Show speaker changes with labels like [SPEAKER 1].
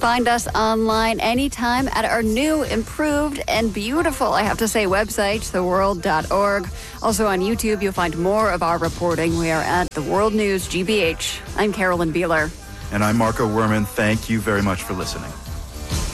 [SPEAKER 1] find us online anytime at our new, improved, and beautiful, I have to say, website, theworld.org. Also on YouTube, you'll find more of our reporting. We are at The World News GBH. I'm Carolyn Beeler.
[SPEAKER 2] And I'm Marco Werman. Thank you very much for listening.